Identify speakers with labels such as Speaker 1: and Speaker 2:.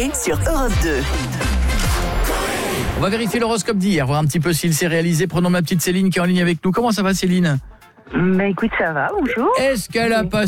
Speaker 1: musique sur Europe 2.
Speaker 2: On va vérifier l'horoscope d'hier, voir un petit peu s'il s'est réalisé. Prenons ma petite Céline qui est en ligne avec nous. Comment ça va, Céline ?
Speaker 3: Écoute, ça va, bonjour.
Speaker 2: Est-ce qu'elle a passé